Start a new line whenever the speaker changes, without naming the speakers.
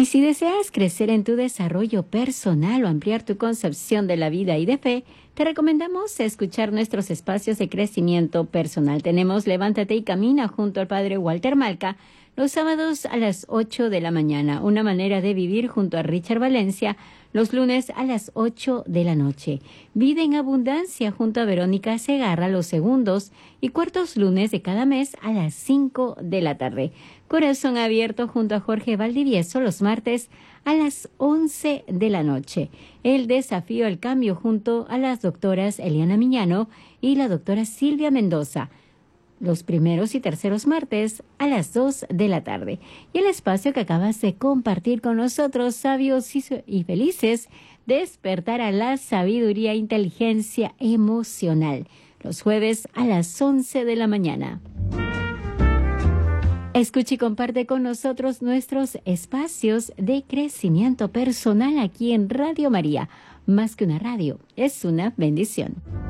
Y si deseas crecer en tu desarrollo personal o ampliar tu concepción de la vida y de fe, te recomendamos escuchar nuestros espacios de crecimiento personal. Tenemos Levántate y Camina junto al Padre Walter Malca los sábados a las 8 de la mañana. Una manera de vivir junto a Richard Valencia los lunes a las 8 de la noche. Vida en Abundancia junto a Verónica Segarra los segundos y cuartos lunes de cada mes a las 5 de la tarde. Corazón Abierto junto a Jorge Valdivieso los martes a las 11 de la noche. El Desafío al Cambio junto a las doctoras Eliana Miñano y la doctora Silvia Mendoza, los primeros y terceros martes a las 2 de la tarde. Y el espacio que acabas de compartir con nosotros, sabios y felices, despertar a la sabiduría e inteligencia emocional, los jueves a las 11 de la mañana. Escucha y comparte con nosotros nuestros espacios de crecimiento personal aquí en Radio María. Más que una radio, es una bendición.